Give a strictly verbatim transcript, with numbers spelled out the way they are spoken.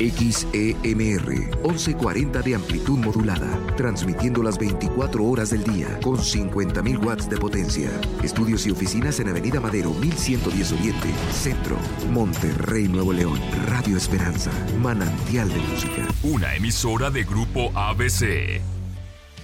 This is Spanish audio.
X E M R, once cuarenta de amplitud modulada, transmitiendo las veinticuatro horas del día con cincuenta mil watts de potencia. Estudios y oficinas en Avenida Madero mil ciento diez Oriente, Centro, Monterrey, Nuevo León. Radio Esperanza, manantial de música. Una emisora de Grupo A B C.